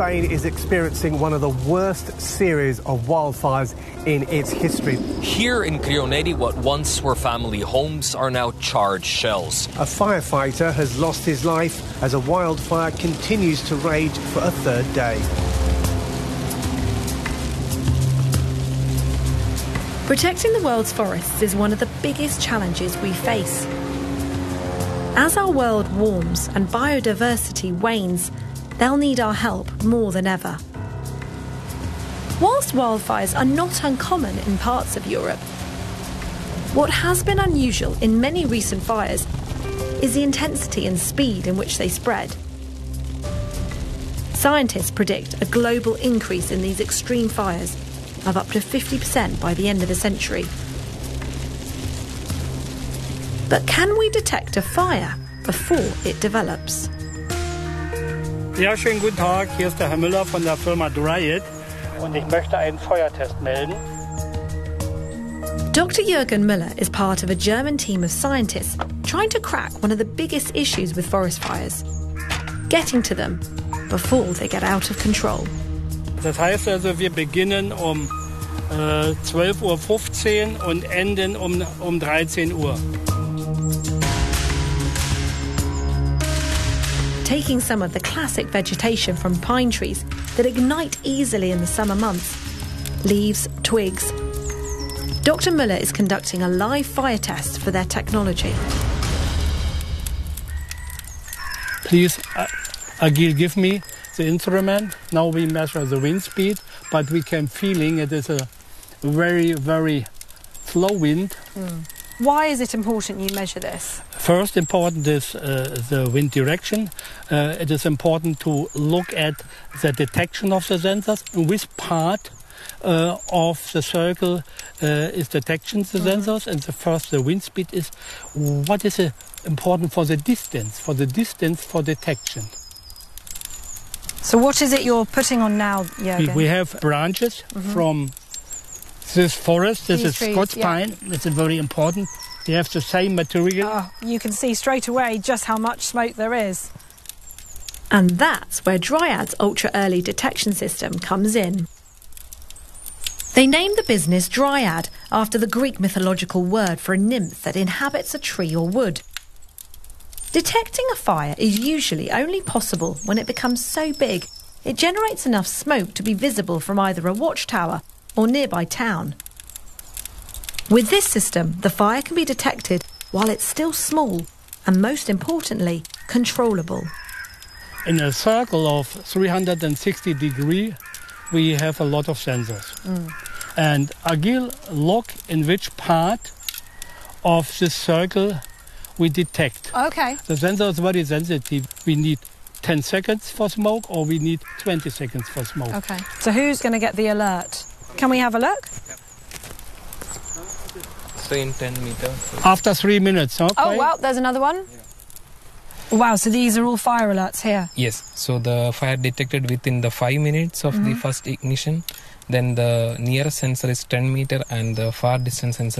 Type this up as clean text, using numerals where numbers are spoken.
Spain is experiencing one of the worst series of wildfires in its history. Here in Crionedi, what once were family homes are now charred shells. A firefighter has lost his life as a wildfire continues to rage for a third day. Protecting the world's forests is one of the biggest challenges we face. As our world warms and biodiversity wanes, they'll need our help more than ever. Whilst wildfires are not uncommon in parts of Europe, what has been unusual in many recent fires is the intensity and speed in which they spread. Scientists predict a global increase in these extreme fires of up to 50% by the end of the century. But can we detect a fire before it develops? Ja, schönen guten Tag. Hier ist der Herr Müller von der Firma Dryad und ich möchte einen Feuertest melden. Dr. Jürgen Müller is part of a German team of scientists trying to crack one of the biggest issues with forest fires, getting to them before they get out of control. Das heißt also, wir beginnen um 12:15 Uhr und enden um 13 Uhr. Taking some of the classic vegetation from pine trees that ignite easily in the summer months, leaves, twigs. Dr. Müller is conducting a live fire test for their technology. Please, Agil, give me the instrument. Now we measure the wind speed, but we can feeling it is a very, very slow wind. Why is it important you measure this? First important is the wind direction. It is important to look at the detection of the sensors, and which part of the circle is detection the sensors, and the wind speed is what is important for the distance for detection. So what is it you're putting on now, Jürgen? We have branches from this forest. This is Scots pine. This is very important. They have the same material. You can see straight away just how much smoke there is. And that's where Dryad's ultra-early detection system comes in. They named the business Dryad after the Greek mythological word for a nymph that inhabits a tree or wood. Detecting a fire is usually only possible when it becomes so big it generates enough smoke to be visible from either a watchtower or nearby town. With this system, the fire can be detected while it's still small and, most importantly, controllable. In a circle of 360 degrees, we have a lot of sensors. And Agil look in which part of this circle we detect. Okay. The sensor is very sensitive. We need 10 seconds for smoke or we need 20 seconds for smoke. Okay. So who's going to get the alert? Can we have a look? So in 10 meters. After 3 minutes, okay? Oh, wow, there's another one. Wow, so these are all fire alerts here? Yes, so the fire detected within the 5 minutes of the first ignition. Then the nearest sensor is 10 meter and the far distance sensor